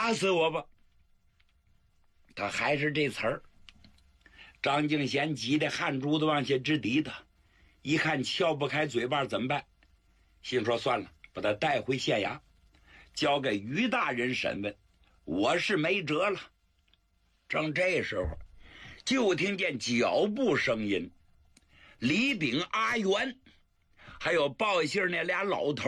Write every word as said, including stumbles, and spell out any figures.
打死我吧！他还是这词儿。张敬贤急得汗珠子往下直滴他，一看撬不开嘴巴怎么办？心说算了，把他带回县衙，交给于大人审问，我是没辙了。正这时候，就听见脚步声音，李炳、阿元还有报信那俩老头